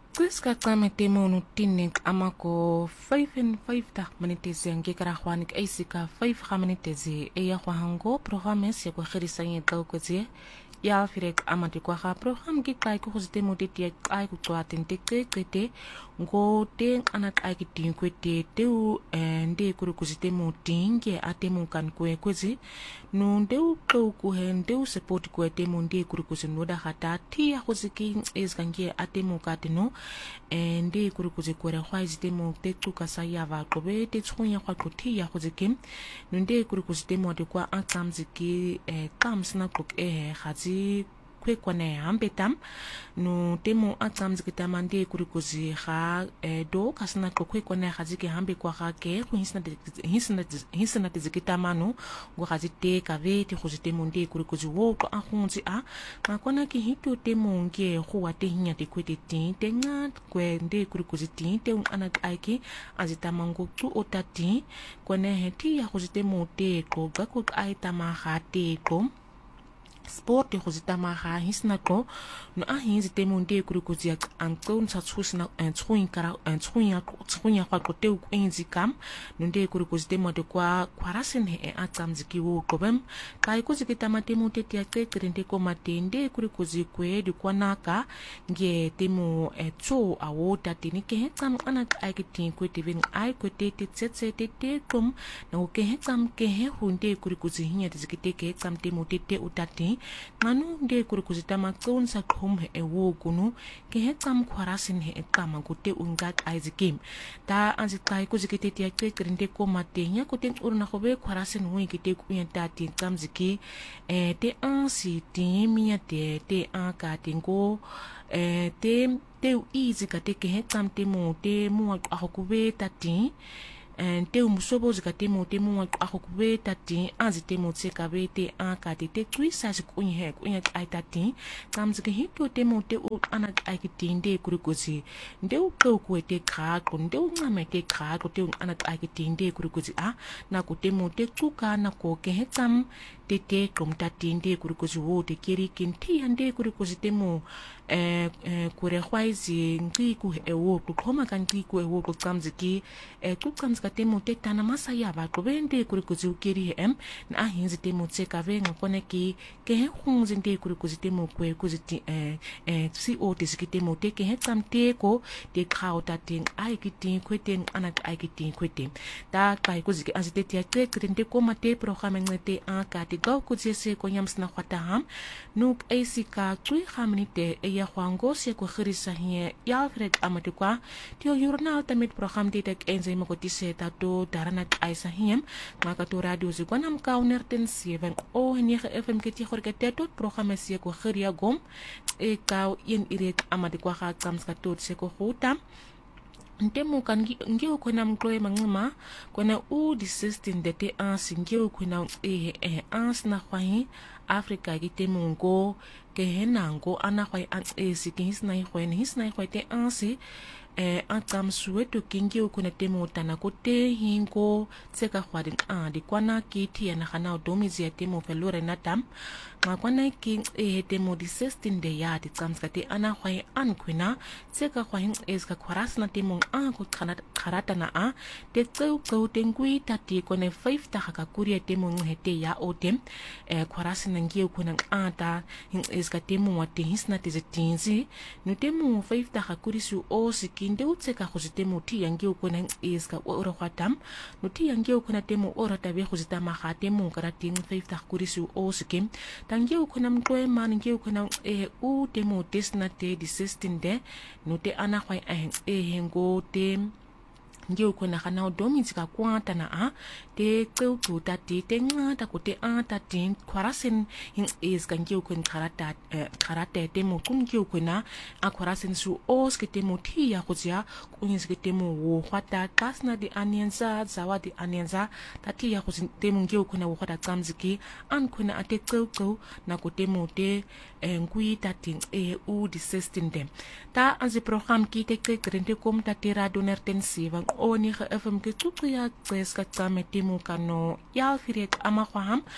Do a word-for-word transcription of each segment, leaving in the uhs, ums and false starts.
Qiska qame temonu tinnek amako five and five ta manitezi angekara hwanik aisika five ha manitezi eya hwahango programmes ya kwa khirisa nye taukozie ya firek amati kwa ha program ki kai ko hosite modeti ya kai ko twaten te kete ngo te anak ai ki tin kwete te u ende kuru kusite mo tinge ate mo kan kwe kwezi no ndeu ko ku hen deu support ko te mo ndi kuru kusin noda hata ti ya hosiki is kange ate mo katino ende kuru kuzikwera hwaizite mo te tuka sa ya va kobe te tsunya kwa koti ya hosiki no nde kuru kusite mo de kwa akamziki eh kamsna kok eh hazi kwe kwane hambetam no temo atams kitamande kurikuzi ha eh, do kasna kwe kwane hazike hambe kwa hake hisna hisna hisna tizikitamano go hazite kave ti khuzite monde kurikuzi wo to ahunzi a makona ki hito temo nge huwa te hinya te kwete tin te nga kwe nde kurikuzi tin te anak aiki azitamango tu otati kwane heti ya khuzite mote ko gako aitama hate ko sport ho zitama ha hisna ko no a hinzi temunde kurukuzia ankon sa tsusna tsuin kara tsuin tsuin kwa kote ku enzi kam no nde kurukuzite mo de kwa kwarasen he atsamziki wo kobem kai kuzikita matemu te tia tetrende ko matende kurukuzi kwe de kwa naka nge temu etso awota tinike hetsam anak aikitin ko te vin ai ko te te tsetse te te kom no ke hetsam ke he hunde kurikuzi hinya tizikite ke hetsam temu te te utati nganu nde kurikuzitama tsunsa khom he ewo kunu ke hetsam khwarasin he ekama gote ungat aizikim ta anzi kai kuzikite tia tsekrinde ko matenya kote urna khobe khwarasin wi kite ku yenta tin tsamziki eh te ansi timia te te aka tingo eh te te izi kate ke hetsam te mo te mo akube tati te umusobo zikatemo temo akokube tati anzi temo tsekabe te akati te twisa sikunye kunya aitati kamzike hito temo te u anak aikitinde kurikuzi nde uko kwete khaqo nde uncame te khaqo te anak aikitinde kurikuzi a na kutemo te tsuka na ko ke hetsam te te komtatinde kurikuzi wo te kiri kinti ande kurikuzi temo eh kure khwaizi ngiku ewo kukhoma kangiku ewo kukamziki eh kukamzika temo te tana masaya ba kobende kurikuzi ukiri em na ahinzi temo tseka venga koneki ke hunzi nde kurikuzi temo kwe kuziti eh eh si o tisikitemo te ke hetsam te ko te khauta ting ai kitin kwete anak ai kitin kwete ta kai kuziki azite te te krinde ko mate programme ngete aka te go kuzese ko nyamsna khwata ham nuk asika tui khamnite ya khwangos ya ko khirisa hie ya frek amate kwa tio journal tamit program te tek enzyme ko tiseta to darana aisa hiem maka to radio zi kwanam kauner ten seven o ni fm ke ti khorkete tot program se ko khiria gom e ka yen irek amate kwa kha kamska tot se ko khuta ntemu kan ngiyo kona mkloe mangima kona u di system de te ans ngiyo kona e e ans na khwahi Africa ki temu ngo ke henango ana khwai an e sikis na khwene his na khwete ansi eh atam sueto kingi ukuna temo tana kote hingo tseka khwadin a di kwana kiti na khana domizi ya temo felore natam ngakwana ki e temo di sixteen de ya di tsamskate ana khwai an kwina tseka khwahin eska khwaras na temo a ko khana kharata na a te tseu tseu tengui tati kone five ta ka kuria temo ngete ya otem eh khwaras na ngi ukuna a ta hin eska temo wate hisna tizetinzi no temo five ta ka kurisu o siki nde utseka khuzite muti yangi ukona iska ora khatam muti yangi ukona temo ora tabe khuzita ma khatemo karating five ta kurisu o skim tangi ukona mtoe man ngi ukona e u temo tesna te di sixteen de note ana khwai e hengo te ngi ukona kana dominzi ka kwanta na a te tseu ta te te ngata ko te ata tin khwarasen hin is kan ngi ukon kharata kharata te mo kun ngi ukona a khwarasen su os ke te mo thi ya khuzia kunis ke te mo wo khwata kasna di anienza zawa di anienza ta thi ya khuzin te mo ngi ukona wo khata tsamziki an khona ate tseu tseu na ko te mo te ngui ta tin e u di sixteen de ta anzi program ki te ke grente kom ta te radio nerten seven o ni ge fm ke tsutsu ya tseska tsame temo kano ya firek ama khwam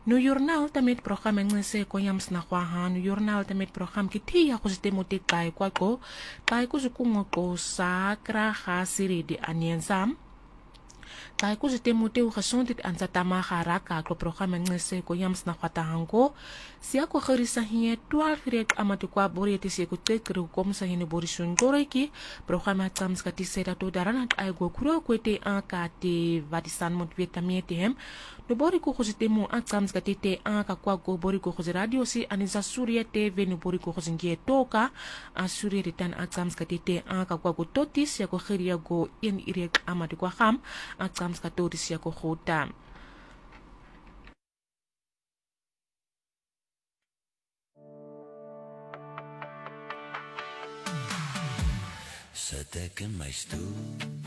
No jornal tamit program ngese ko yams na kwaha no jornal tamit program ki tia ko site mote kai kwa ko kai ko zukungo ko sakra khasiri di aniensam kai ko site mote u khasontit ansa tama haraka ko program ngese ko yams na kwata hango sia ko kharisa hie twaalf rek amatu kwa borete se ko tekru kom sa hine borisun doreki program atams ka tisera to darana ai go kuro ko te an ka te vatisan mot vietamiete hem no bori ko khosite mo atams ka te an ka kwa go bori ko khos radio si anisa surya tv no bori ko khosingie toka a surya ritan atams ka te an ka kwa go totis ya ko khiria go in irek amatu kwa kham atams ka totis ya ko khota Sit ek in my stoel